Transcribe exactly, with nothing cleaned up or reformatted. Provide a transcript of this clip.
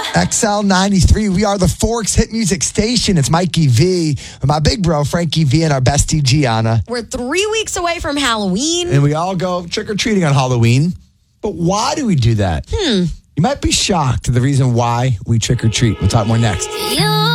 X L ninety-three, we are the Forks Hit Music Station. It's Mikey V, with my big bro, Frankie V, and our bestie, Gianna. We're three weeks away from Halloween. And we all go trick-or-treating on Halloween. But why do we do that? Hmm. You might be shocked at the reason why we trick-or-treat. We'll talk more next. You